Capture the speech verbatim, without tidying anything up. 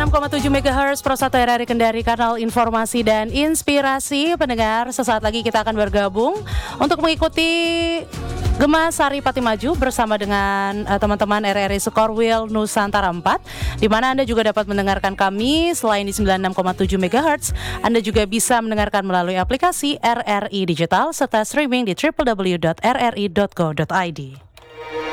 enam koma tujuh megahertz Pro satu R R I Kendari, kanal informasi dan inspirasi. Pendengar, sesaat lagi kita akan bergabung untuk mengikuti Gema Sari Pati Maju bersama dengan uh, teman-teman R R I Skorwil Nusantara empat, di mana Anda juga dapat mendengarkan kami selain di sembilan puluh enam koma tujuh megahertz. Anda juga bisa mendengarkan melalui aplikasi R R I Digital serta streaming di w w w dot r r i dot co dot i d.